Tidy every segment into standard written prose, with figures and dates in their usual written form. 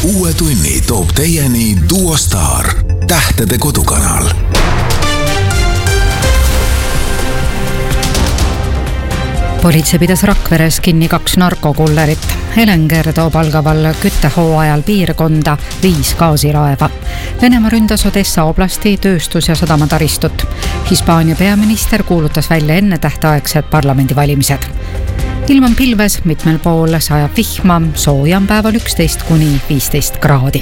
Uue tunni toob teieni Duo Star, tähtede kodukanal. Politsei pidas Rakveres kinni 2 narkokullerit. Helenger toob algaval küttehooajal piirkonda 5 gaasilaeva. Venemaa ründas Odessa oblasti tööstus- ja sadamataristut. Hispaania peaminister kuulutas välja ennetähtaegsed parlamendivalimised. Ilm on pilves, mitmel pool sajab vihma, sooja on päeval 11–15 kraadi.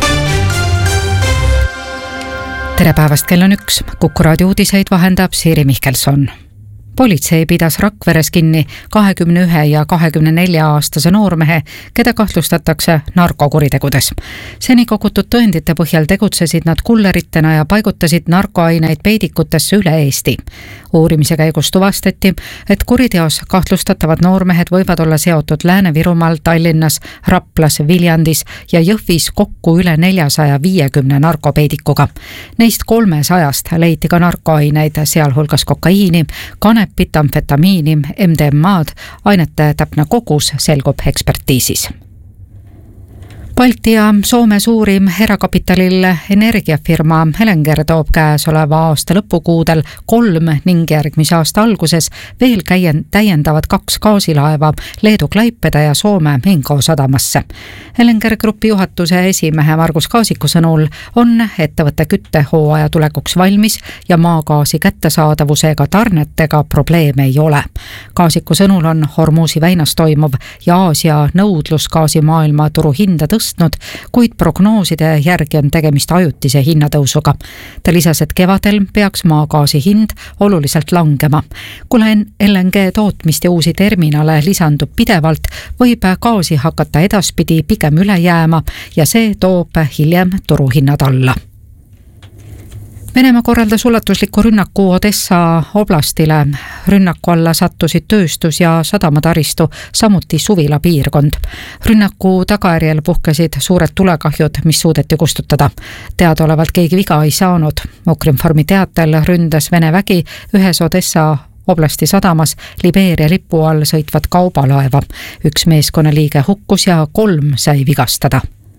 Tere päevast, kell on 1. Kuku raadio uudiseid vahendab Siiri Mihkelson. Politsei pidas Rakveres kinni 21 ja 24-aastase noormehe, keda kahtlustatakse narkokuritegudes. Seni kogutud tõendite põhjal tegutsesid nad kulleritena ja paigutasid narkoaineid peidikutesse üle Eesti. Uurimise käigus tuvastati, et kuriteos kahtlustatavad noormehed võivad olla seotud Lääne-Virumaal, Tallinnas, Raplas, Viljandis ja Jõhvis kokku üle 450 narkopeidikuga. Neist 300 leiti ka narkoaineid, sealhulgas kokaiini, kanepit, amfetamiini, MDMA-d, ainete täpne kogus selgub ekspertiisis. Balti ja Soome suurim erakapitalil energiafirma Helenger toob käesoleva aasta lõpukuudel 3 ning järgmise aasta alguses veel täiendavad 2 gaasilaeva Leedu Klaipeda ja Soome Minko sadamasse. Helenger Grupi juhatuse esimehe Margus Kaasiku sõnul on ettevõtte küttehooaja tulekuks valmis ja maagaasi kättesaadavusega tarnetega probleeme ei ole. Kaasiku sõnul on Hormuzi väinas toimuv ja Aasia nõudlus gaasimaailma turu hinda tõstnud, kuid prognooside järgi on tegemist ajutise hinnatõusuga. Ta lisas, et kevadel peaks maagaasi hind oluliselt langema. Kuna LNG tootmist ja uusi terminale lisandub pidevalt, võib gaasi hakata edaspidi pigem üle jääma ja see toob hiljem turuhinnad alla. Venemaa korraldas ulatusliku rünnaku Odessa oblastile. Rünnaku alla sattusid tööstus- ja sadamataristu, samuti suvila piirkond. Rünnaku tagajärjel puhkesid suured tulekahjud, mis suudeti kustutada. Teadaolevalt keegi viga ei saanud. Ukrinformi teatel ründas Vene vägi ühes Odessa oblasti sadamas Libeeria lipu all sõitvat kaubalaeva. 1 meeskonnaliige hukkus ja 3 sai vigastada.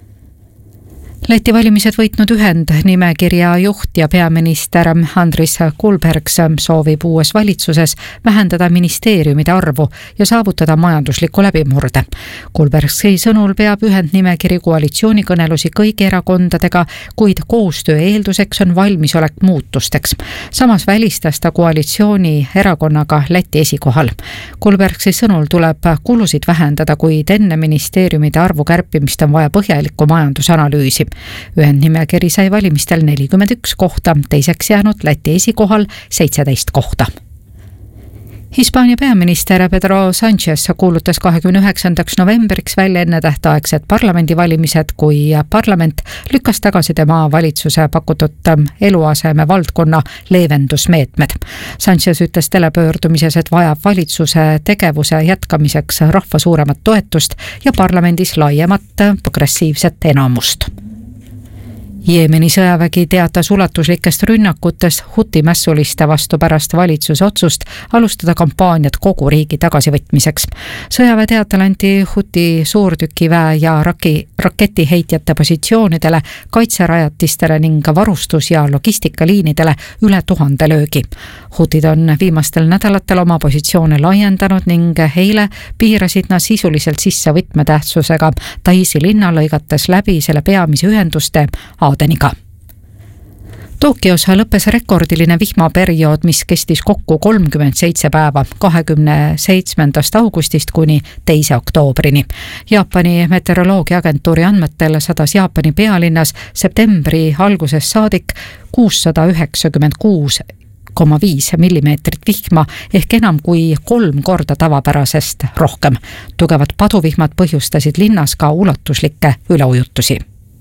Läti valimised võitnud ühendnimekirja juht ja peaminister Andris Kulbergs soovib uues valitsuses vähendada ministeeriumide arvu ja saavutada majandusliku läbimurde. Kulbergsi sõnul peab ühendnimekiri koalitsioonikõnelusi kõigi erakondadega, kuid koostöö eelduseks on valmisolek muutusteks. Samas välistas ta koalitsiooni erakonnaga Läti esikohal. Kulbergsi sõnul tuleb kulusid vähendada, kuid enne ministeeriumide arvu kärpimist on vaja põhjalikku majandusanalüüsi. Ühendnimekiri sai valimistel 41 kohta, teiseks jäänud Läti esikohal 17 kohta. Hispaania peaminister Pedro Sánchez kuulutas 29. novembriks välja ennetähtaegsed parlamendivalimised, kui parlament lükkas tagasi tema valitsuse pakutud eluaseme valdkonna leevendusmeetmed. Sánchez ütles telepöördumises, et vajab valitsuse tegevuse jätkamiseks rahva suuremat toetust ja parlamendis laiemat progressiivset enamust. Jeemeni sõjavägi teatas ulatuslikest rünnakutest Huti mässuliste vastu pärast valitsuse otsust alustada kampaaniat kogu riigi tagasivõtmiseks. Sõjaväe teatel anti Huti suurtükiväe ja raketiheitjate positsioonidele, kaitserajatistele ning varustus- ja logistikaliinidele üle 1000 löögi. Hutid on viimastel nädalatel oma positsioone laiendanud ning eile piirasid nad sisuliselt sisse võtmetähtsusega Taisi linna, lõigates läbi selle peamise ühenduste Adeniga. Tokyos lõppes rekordiline vihmaperiood, mis kestis kokku 37 päeva, 27. augustist kuni 2. oktoobrini. Jaapani meteoroloogiaagentuuri andmetel sadas Jaapani pealinnas septembri algusest saadik 696,5 millimeetrit vihma ehk enam kui 3 korda tavapärasest rohkem. Tugevad paduvihmad põhjustasid linnas ka ulatuslikke üleujutusi.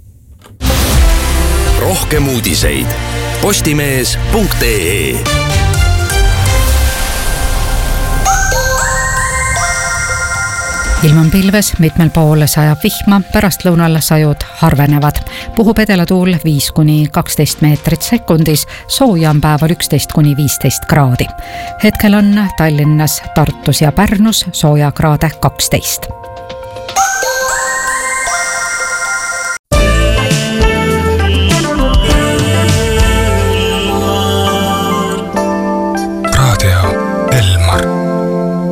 Rohkem uudiseid postimees.ee. Ilm on pilves, mitmel pool sajab vihma, pärastlõunal sajud harvenevad. Puhub edelatuul 5–12 meetrit sekundis, sooja on päeval 11–15 kraadi. Hetkel on Tallinnas, Tartus ja Pärnus sooja kraade 12.